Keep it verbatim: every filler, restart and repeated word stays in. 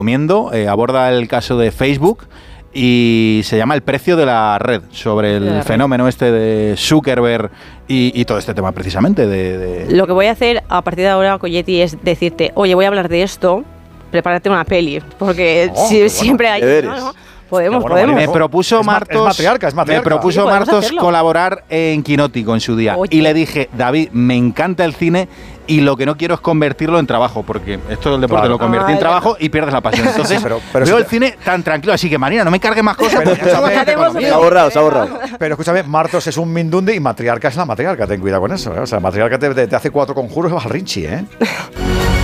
recomiendo, eh, aborda el caso de Facebook y se llama El precio de la red, sobre el La fenómeno red. este de Zuckerberg y, y todo este tema precisamente. De, de... Lo que voy a hacer a partir de ahora, Colletti, es decirte, oye, voy a hablar de esto, prepárate una peli, porque Oh, si, bueno, siempre hay... deberes. No, no, podemos, Bueno, podemos. Me propuso Es ma- Martos, es matriarca, es matriarca. me propuso Sí, podemos Martos hacerlo. colaborar en Quinótico en su día. Oye. Y le dije, David, me encanta el cine y lo que no quiero es convertirlo en trabajo, porque esto del deporte Claro. lo convertí Ah, en trabajo y pierdes la pasión. Entonces, Sí, pero- pero veo si el te- cine tan tranquilo, así que Marina, no me cargues más cosas. Pero porque escúchame, eso es Hacemos economía. se ha borrado, se ha borrado. Venga. Pero escúchame, Martos es un mindundi y matriarca es la matriarca. Ten cuidado con eso, ¿eh? O sea, matriarca te, te- te hace cuatro conjuros y vas al Rinchi, ¿eh?